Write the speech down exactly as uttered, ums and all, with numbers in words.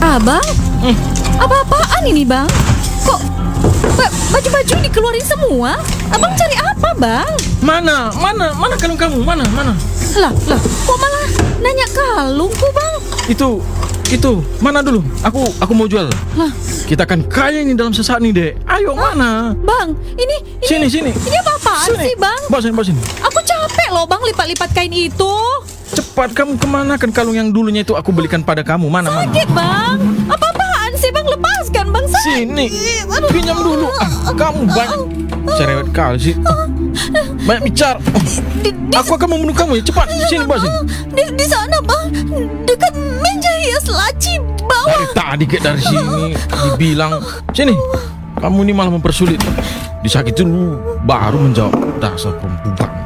Abang, Hmm. apa-apaan ini bang? Kok ba- baju-baju dikeluarin semua? Abang cari apa bang? Mana, mana, mana kalung kamu? Mana, mana? Lah, lah, kok malah nanya kalungku bang? Itu, itu, mana dulu? Aku, aku mau jual. Lah, Kita akan kaya ini dalam sesaat nih, Dek. Ayo, mana? bang, ini, ini, Sini, sini. ini apa-apaan Sini. sih bang? Bawa sini, bawa sini. Aku capek loh bang lipat-lipat kain itu. Cepat, kamu kemana kan kalung yang dulunya itu aku belikan pada kamu? Mana, mana? Sakit bang, apa-apaan sih bang? Lepaskan bang, sakit. Sini, Aduh. pinjam dulu. Ah, kamu banyak cerewet kali sih. Banyak bicara. Oh, Di, di, aku akan membunuh kamu ya. Cepat, sini, bawa sini. di, di sana bang, dekat meja hias laci bawah. Dari tadi ke dari sini dibilang sini. Kamu ini malah mempersulit. Disakitin baru menjawab dasar perempuan.